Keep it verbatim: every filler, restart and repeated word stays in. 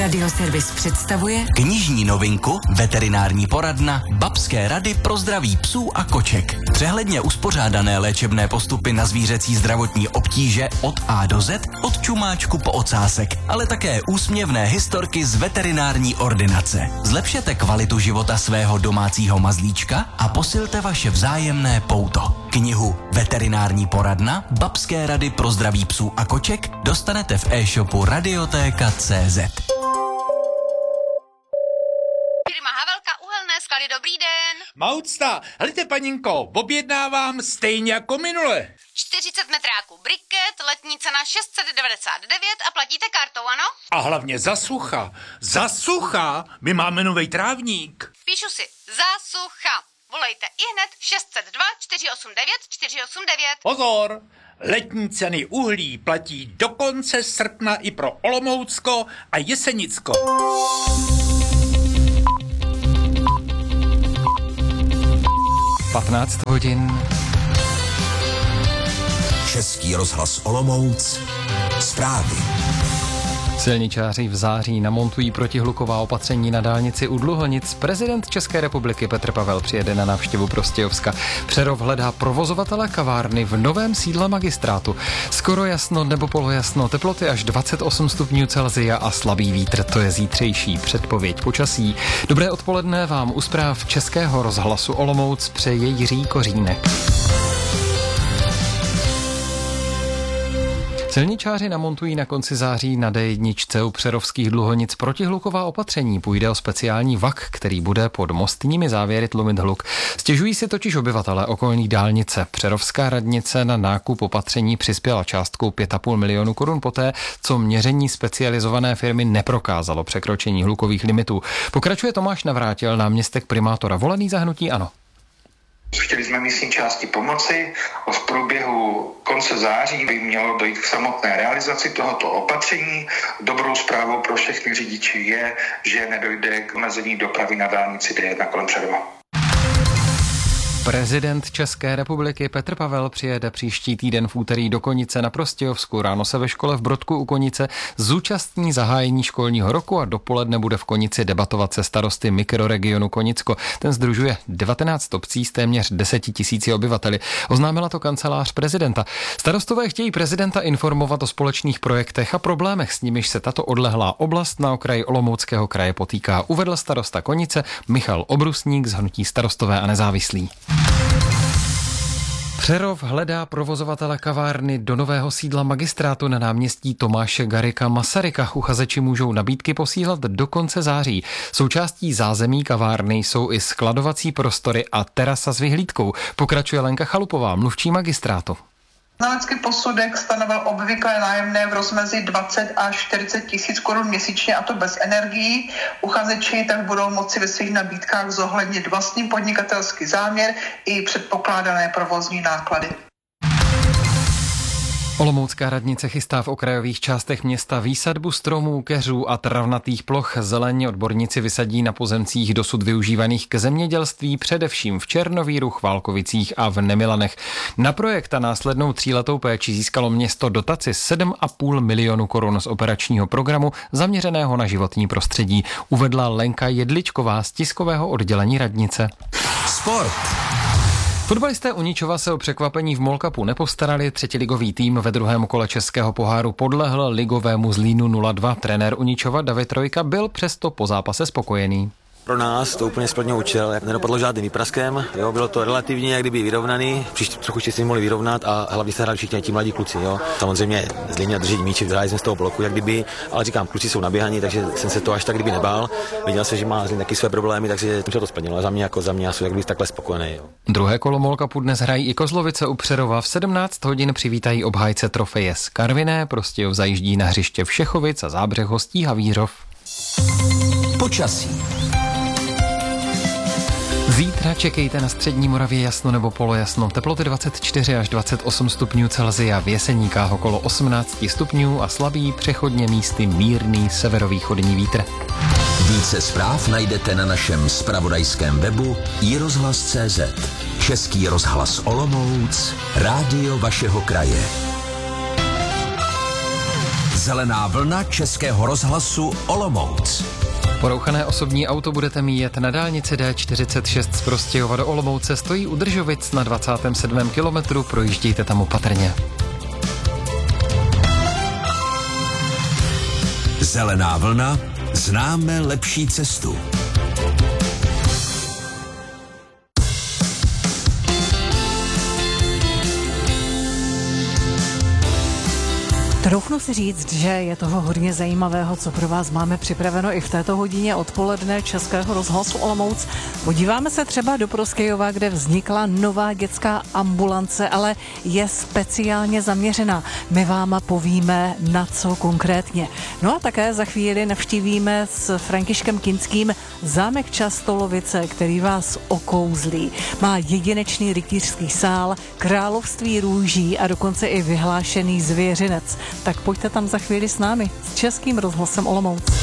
Radioservis představuje knižní novinku Veterinární poradna Babské rady pro zdraví psů a koček. Přehledně uspořádané léčebné postupy na zvířecí zdravotní obtíže od A do Z, od čumáčku po ocásek, ale také úsměvné historky z veterinární ordinace. Zlepšete kvalitu života svého domácího mazlíčka a posilte vaše vzájemné pouto. Knihu Veterinární poradna Babské rady pro zdraví psů a koček dostanete v e-shopu radiotéka tečka cé zet. Firma Havelka Uhelné sklady, dobrý den. Maucta, helejte paninko, objednávám stejně jako minule. čtyřicet metráků briket, letní cena šest set devadesát devět a platíte kartou, ano? A hlavně za sucha. Za sucha? My máme novej trávník. Píšu si, za sucha. Volejte ihned šest set dva čtyři osm devět čtyři osm devět. Pozor, letní ceny uhlí platí do konce srpna i pro Olomoucko a Jesenicko. patnáct hodin. Český rozhlas Olomouc. Zprávy. Silničáři v září namontují protihluková opatření na dálnici u Dluhonic. Prezident České republiky Petr Pavel přijede na návštěvu Prostějovska. Přerov hledá provozovatele kavárny v novém sídle magistrátu. Skoro jasno nebo polojasno, teploty až dvacet osm stupňů Celsia a slabý vítr. To je zítřejší předpověď počasí. Dobré odpoledne vám u zpráv Českého rozhlasu Olomouc přeje Jiří Kořínek. Silničáři namontují na konci září na dé jedna u Přerovských Dluhonic protihluková opatření. Půjde o speciální vak, který bude pod mostními závěry tlumit hluk. Stěžují si totiž obyvatelé okolní dálnice. Přerovská radnice na nákup opatření přispěla částkou pět a půl milionu korun poté, co měření specializované firmy neprokázalo překročení hlukových limitů. Pokračuje Tomáš Navrátil, náměstek primátora volený za hnutí ANO. Chtěli jsme místní části pomoci. V průběhu konce září by mělo dojít k samotné realizaci tohoto opatření. Dobrou zprávou pro všechny řidiči je, že nedojde k omezení dopravy na dálnici dé jedna kolem Přerova. Prezident České republiky Petr Pavel přijede příští týden v úterý do Konice na Prostějovsku. Ráno se ve škole v Brodku u Konice zúčastní zahájení školního roku a dopoledne bude v Konici debatovat se starosty mikroregionu Konicko. Ten sdružuje devatenáct obcí s téměř deseti tisíci obyvateli. Oznámila to kancelář prezidenta. Starostové chtějí prezidenta informovat o společných projektech a problémech, s nimiž se tato odlehlá oblast na okraji Olomouckého kraje potýká, uvedl starosta Konice Michal Obrusník z hnutí Starostové a nezávislí. Přerov hledá provozovatele kavárny do nového sídla magistrátu na náměstí Tomáše Garrigua Masaryka. Uchazeči můžou nabídky posílat do konce září. Součástí zázemí kavárny jsou i skladovací prostory a terasa s vyhlídkou. Pokračuje Lenka Chalupová, mluvčí magistrátu. Znalecký posudek stanovil obvyklé nájemné v rozmezí dvacet až čtyřicet tisíc korun měsíčně, a to bez energií. Uchazeči tak budou moci ve svých nabídkách zohlednit vlastní podnikatelský záměr i předpokládané provozní náklady. Olomoucká radnice chystá v okrajových částech města výsadbu stromů, keřů a travnatých ploch. Zeleň odborníci vysadí na pozemcích dosud využívaných k zemědělství, především v Černovíru, Chválkovicích a v Nemilanech. Na projekt a následnou tříletou péči získalo město dotaci sedm a půl milionu korun z operačního programu zaměřeného na životní prostředí, uvedla Lenka Jedličková z tiskového oddělení radnice. Sport. Fotbalisté Uničova se o překvapení v Mall Cupu nepostarali. Třetiligový tým ve druhém kole českého poháru podlehl ligovému Zlínu nula dva. Trenér Uničova David Trojka byl přesto po zápase spokojený. Pro nás to úplně splnil účel, nedopadlo žádným výpraskem, jo, bylo to relativně jak kdyby vyrovnaný, příště trochu ještě mohli vyrovnat a hlavně se hráli všichni ti mladí kluci, jo. Samozřejmě Zlíně držet míči, vyhráli jsme z toho bloku, jak kdyby, ale říkám, kluci jsou naběhaní, takže jsem se to až tak kdyby nebál. Viděl jsem, že má Zlín taky své problémy, takže jsem se to splnilo, za mě jako za mě jsou jak kdyby takhle spokojený, jo. Druhé kolo Mall Cupu dnes hrají i Kozlovice u Přerova. V sedmnáct hodin přivítají obhájce trofeje z Karviné, Prostějov zajíždí na hřiště Všechovic a Zábřeh hostí Havířov. Počasí. Zítra čekejte na střední Moravě jasno nebo polojasno. Teploty dvacet čtyři až dvacet osm stupňů Celsia, v Jeseníkách okolo osmnáct stupňů a slabý, přechodně místy mírný severovýchodní vítr. Více zpráv najdete na našem zpravodajském webu i rozhlas tečka cé zet. Český rozhlas Olomouc, rádio vašeho kraje. Zelená vlna Českého rozhlasu Olomouc. Porouchané osobní auto budete míjet na dálnici D čtyřicet šest z Prostějova do Olomouce, stojí u Držovic na dvacátém sedmém kilometru, projíždějte tam opatrně. Zelená vlna, známe lepší cestu. Troufnu si říct, že je toho hodně zajímavého, co pro vás máme připraveno i v této hodině odpoledne Českého rozhlasu Olomouc. Podíváme se třeba do Prostějova, kde vznikla nová dětská ambulance, ale je speciálně zaměřená. My vám povíme, na co konkrétně. No a také za chvíli navštívíme s Františkem Kinským zámek Častolovice, který vás okouzlí. Má jedinečný rytířský sál, království růží a dokonce i vyhlášený zvěřinec. Tak pojďte tam za chvíli s námi, s Českým rozhlasem Olomouc.